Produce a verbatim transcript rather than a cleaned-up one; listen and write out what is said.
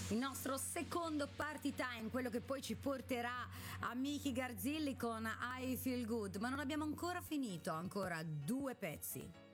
Il nostro secondo party time, quello che poi ci porterà a Miki Garzilli con I Feel Good, ma non abbiamo ancora finito, ancora due pezzi.